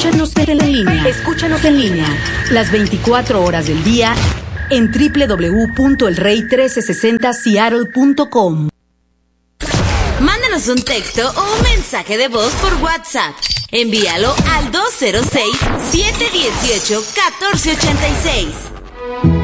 Escúchanos en línea. Escúchanos en línea. Las 24 horas del día en www.elrey1360seattle.com. Mándanos un texto o un mensaje de voz por WhatsApp. Envíalo al 206-718-1486.